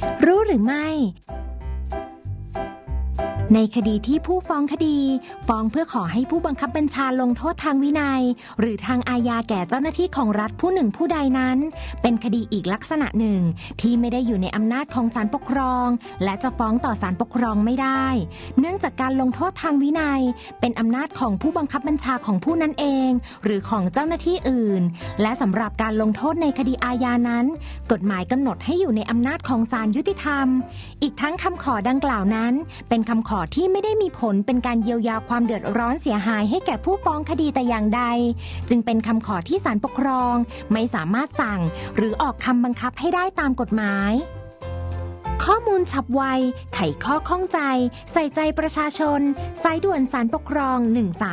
รู้หรือไม่ในคดีที่ผู้ฟ้องคดีฟ้องเพื่อขอให้ผู้บังคับบัญชาลงโทษทางวินัยหรือทางอาญาแก่เจ้าหน้าที่ของรัฐผู้หนึ่งผู้ใดนั้นเป็นคดีอีกลักษณะหนึ่งที่ไม่ได้อยู่ในอำนาจของศาลปกครองและจะฟ้องต่อศาลปกครองไม่ได้เนื่องจากการลงโทษทางวินัยเป็นอำนาจของผู้บังคับบัญชาของผู้นั้นเองหรือของเจ้าหน้าที่อื่นและสำหรับการลงโทษในคดีอาญานั้นกฎหมายกำหนดให้อยู่ในอำนาจของศาลยุติธรรมอีกทั้งคำขอดังกล่าวนั้นเป็นคำขอที่ไม่ได้มีผลเป็นการเยียวยาความเดือดร้อนเสียหายให้แก่ผู้ฟ้องคดีแต่อย่างใดจึงเป็นคำขอที่ศาลปกครองไม่สามารถสั่งหรือออกคำบังคับให้ได้ตามกฎหมายข้อมูลฉับไวไขข้อข้องใจใส่ใจประชาชนสายด่วนศาลปกครอง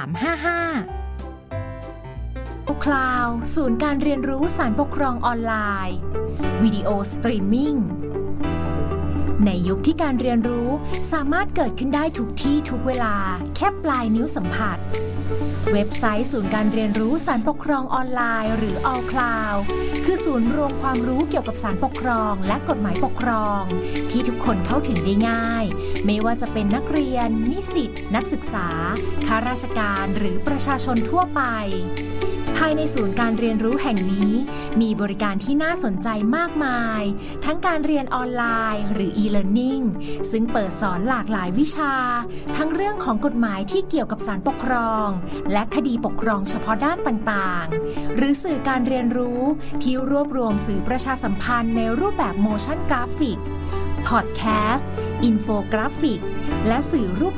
1355คลาวศูนย์การเรียนรู้ศาลปกครองออนไลน์วิดีโอสตรีมมิ่งในยุคที่การเรียนรู้สามารถเกิดขึ้นได้ทุกที่ทุกเวลาแค่ปลายนิ้วสัมผัสเว็บไซต์ศูนย์การเรียนรู้ศาลปกครองออนไลน์หรือ All Cloud คือศูนย์รวมความรู้เกี่ยวกับศาลปกครองและกฎหมายปกครองที่ทุกคนเข้าถึงได้ง่ายไม่ว่าจะเป็นนักเรียนนิสิตนักศึกษาข้าราชการหรือประชาชนทั่วไปภายในศูนย์การเรียนรู้แห่งนี้มีบริการที่น่าสนใจมากมายทั้งการเรียนออนไลน์หรือ e-learning ซึ่งเปิดสอนหลากหลายวิชาทั้งเรื่องของกฎหมายที่เกี่ยวกับศาลปกครองและคดีปกครองเฉพาะด้านต่างๆหรือสื่อการเรียนรู้ที่รวบรวมสื่อประชาสัมพันธ์ในรูปแบบ motion graphic พอดแคสต์ อินโฟกราฟิกและสื่อรูป